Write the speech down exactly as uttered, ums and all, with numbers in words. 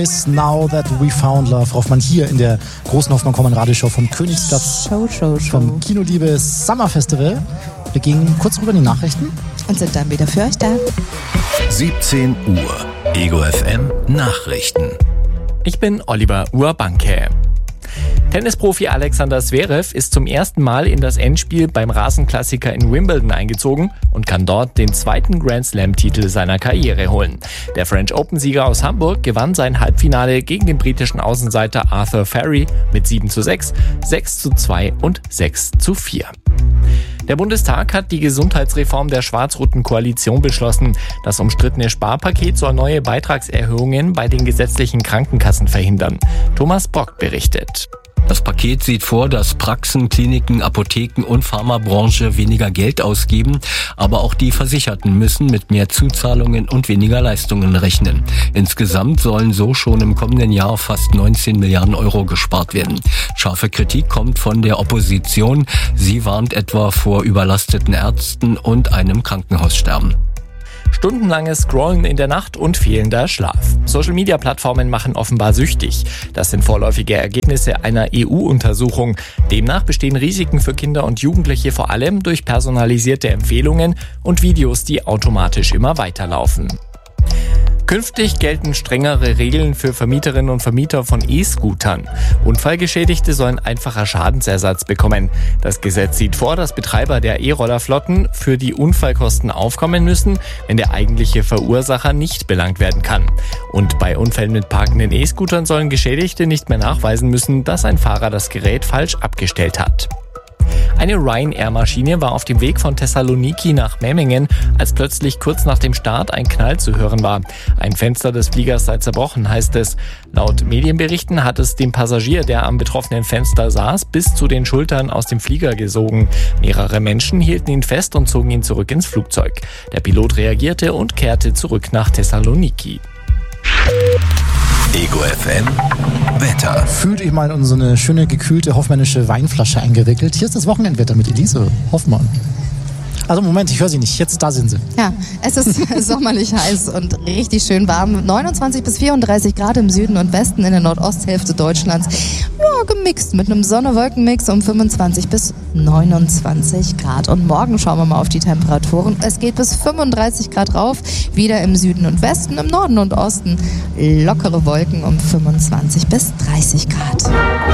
Is Now That We Found Love, worauf man hier in der großen Hoffmann-Kommern-Radioshow vom Königsplatz Show, Show, Show. vom Kinoliebe Summer Festival. Wir gehen kurz rüber in die Nachrichten und sind dann wieder für euch da. siebzehn Uhr, Ego F M Nachrichten. Ich bin Oliver Urbanke. Tennisprofi Alexander Zverev ist zum ersten Mal in das Endspiel beim Rasenklassiker in Wimbledon eingezogen und kann dort den zweiten Grand-Slam-Titel seiner Karriere holen. Der French Open-Sieger aus Hamburg gewann sein Halbfinale gegen den britischen Außenseiter Arthur Ferry mit sieben zu sechs, sechs zu zwei und sechs zu vier. Der Bundestag hat die Gesundheitsreform der schwarz-roten Koalition beschlossen. Das umstrittene Sparpaket soll neue Beitragserhöhungen bei den gesetzlichen Krankenkassen verhindern. Thomas Brock berichtet. Das Paket sieht vor, dass Praxen, Kliniken, Apotheken und Pharmabranche weniger Geld ausgeben, aber auch die Versicherten müssen mit mehr Zuzahlungen und weniger Leistungen rechnen. Insgesamt sollen so schon im kommenden Jahr fast neunzehn Milliarden Euro gespart werden. Scharfe Kritik kommt von der Opposition. Sie warnt etwa vor überlasteten Ärzten und einem Krankenhaussterben. Stundenlanges Scrollen in der Nacht und fehlender Schlaf. Social-Media-Plattformen machen offenbar süchtig. Das sind vorläufige Ergebnisse einer E U-Untersuchung. Demnach bestehen Risiken für Kinder und Jugendliche vor allem durch personalisierte Empfehlungen und Videos, die automatisch immer weiterlaufen. Künftig gelten strengere Regeln für Vermieterinnen und Vermieter von E-Scootern. Unfallgeschädigte sollen einfacher Schadensersatz bekommen. Das Gesetz sieht vor, dass Betreiber der E-Rollerflotten für die Unfallkosten aufkommen müssen, wenn der eigentliche Verursacher nicht belangt werden kann. Und bei Unfällen mit parkenden E-Scootern sollen Geschädigte nicht mehr nachweisen müssen, dass ein Fahrer das Gerät falsch abgestellt hat. Eine Ryanair-Maschine war auf dem Weg von Thessaloniki nach Memmingen, als plötzlich kurz nach dem Start ein Knall zu hören war. Ein Fenster des Fliegers sei zerbrochen, heißt es. Laut Medienberichten hat es den Passagier, der am betroffenen Fenster saß, bis zu den Schultern aus dem Flieger gesogen. Mehrere Menschen hielten ihn fest und zogen ihn zurück ins Flugzeug. Der Pilot reagierte und kehrte zurück nach Thessaloniki. Ego F M Wetter. Fühlt euch mal in so eine schöne, gekühlte, hoffmännische Weinflasche eingewickelt. Hier ist das Wochenendwetter mit Elise Hoffmann. Also Moment, ich höre sie nicht. Jetzt, da sind sie. Ja, es ist sommerlich heiß und richtig schön warm. neunundzwanzig bis vierunddreißig Grad im Süden und Westen in der Nordosthälfte Deutschlands. Ja, gemixt mit einem Sonne-Wolken-Mix um fünfundzwanzig bis neunundzwanzig Grad. Und morgen schauen wir mal auf die Temperaturen. Es geht bis fünfunddreißig Grad rauf. Wieder im Süden und Westen, im Norden und Osten lockere Wolken um fünfundzwanzig bis dreißig Grad.